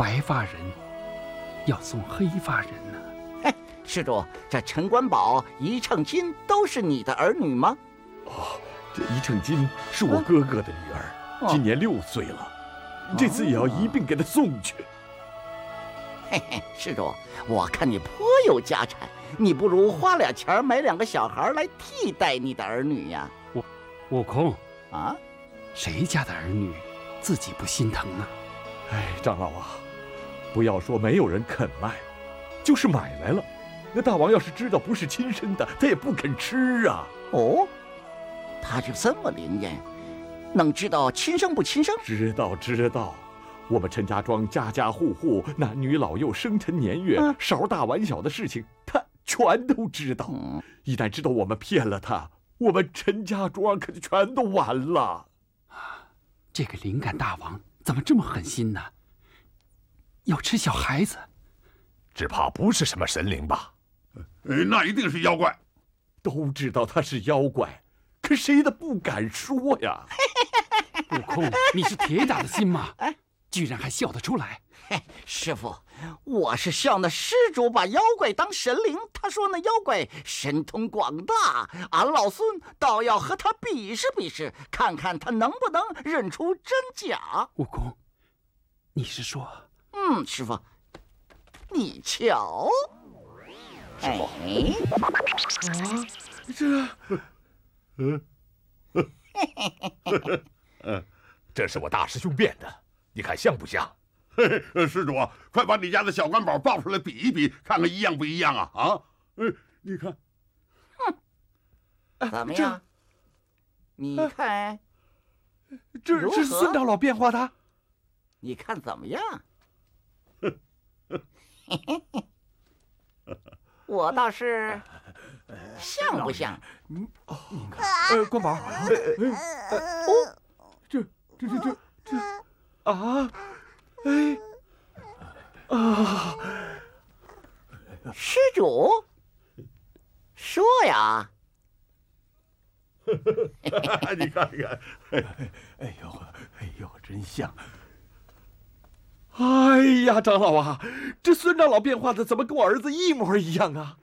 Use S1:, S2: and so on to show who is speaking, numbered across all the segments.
S1: 白发人要送黑发人呢？
S2: 嘿，施主，这陈官宝、一秤金都是你的儿女吗？
S3: 哦，这一秤金是我哥哥的女儿，今年6岁了，这次也要一并给她送去。
S2: 嘿嘿，施主，我看你颇有家产，你不如花点钱买2个小孩来替代你的儿女呀。
S1: 悟空
S2: 啊，
S1: 谁家的儿女自己不心疼呢？
S3: 哎，长老啊，不要说没有人肯卖，就是买来了，那大王要是知道不是亲生的，他也不肯吃啊。
S2: 哦，他就这么灵验，能知道亲生不亲生？
S3: 知道。我们陈家庄家家户户男女老幼生辰年月，勺大碗小的事情，他全都知道。一旦知道我们骗了他，我们陈家庄可就全都完了。
S1: 这个灵感大王怎么这么狠心呢？要吃小孩子，
S4: 只怕不是什么神灵吧？
S5: 那一定是妖怪。
S3: 都知道他是妖怪，可谁都不敢说呀。
S1: 悟空，你是铁打的心吗？居然还笑得出来！
S2: 嘿，师傅，我是笑那施主把妖怪当神灵，他说那妖怪神通广大，俺老孙倒要和他比试比试，看看他能不能认出真假。
S1: 悟空，你是说？
S2: 师傅，你瞧。哎，
S4: 这是我大师兄变的，你看像不像？
S5: 施主，快把你家的小官宝抱出来比一比，看看一样不一样啊！啊，你看，
S2: 怎么样？你看，
S3: 这是孙长老变化的，
S2: 你看怎么样？我倒是像不像？
S3: 官宝，这啊，
S2: 施主，说呀！
S5: 你看，
S3: 哎呦，真像！哎呀，长老啊，这孙长老变化的怎么跟我儿子一模一样啊？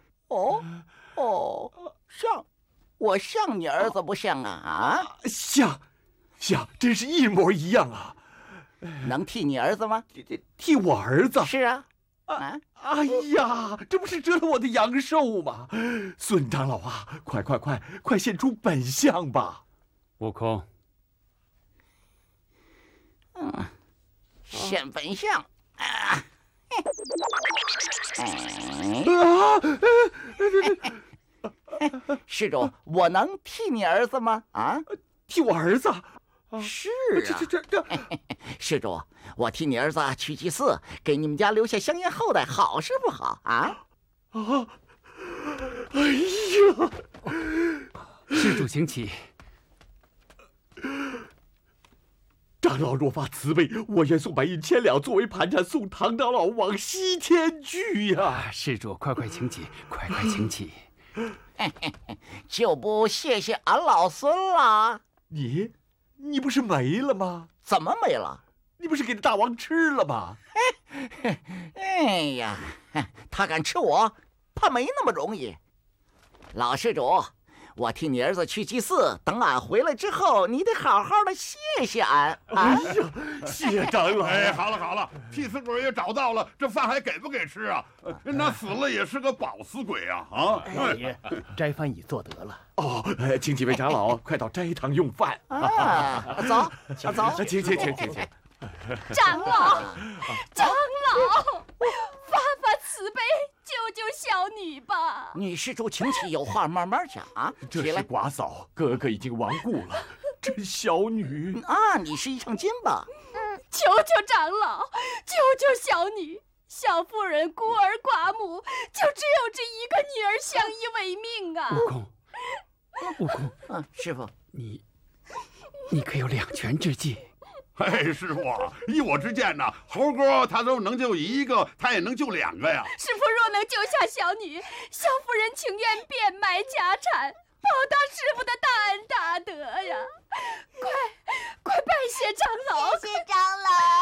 S2: 像，我像你儿子不像啊？啊，
S3: 像，真是一模一样啊！
S2: 能替你儿子吗？
S3: 替我儿子？
S2: 是啊。
S3: 哎呀，这不是折了我的阳寿吗？孙长老啊，快现出本相吧！
S1: 悟空，
S2: 现本相啊！施主，我能替你儿子吗？啊，
S3: 替我儿子？
S2: 是啊，这，施主，我替你儿子去祭祀，给你们家留下香烟后代，好是不好啊？
S3: 哎呀！
S1: 施主请起。
S3: 长老若发慈悲，我愿送白银1000两作为盘缠，送唐长老往西天去呀！
S1: 施主，快请起，快请起。
S2: 就不谢谢俺老孙了。
S3: 你不是没了吗？
S2: 怎么没了？
S3: 你不是给大王吃了吗？
S2: 哎呀，他敢吃我，怕没那么容易。老施主，我替你儿子去祭祀，等俺回来之后，你得好好的谢谢俺。
S3: 哎呀，谢长老！
S5: 哎，好了，替死鬼也找到了，这饭还给不给吃啊？那死了也是个饱死鬼啊！啊，
S6: 斋饭已做得了。
S3: 请几位长老快到斋堂用饭。
S2: 走，
S3: 请。
S7: 长老，发慈悲，救小女吧！
S2: 女施主，请起，有话慢慢讲啊。
S3: 这是寡嫂，哥哥已经亡故了，这小女
S2: 啊，你是一秤金吧？
S7: 求长老，救小女。小妇人孤儿寡母，就只有这一个女儿相依为命啊！
S1: 悟空，
S2: 师傅，
S1: 你可有2全之计？
S5: 师傅，依我之见呢，猴哥他都能救1个，他也能救2个呀。
S7: 师傅若能救下小女，小妇人情愿变卖家产，报答师傅的大恩大德呀！快拜谢长老！
S8: 谢谢长老。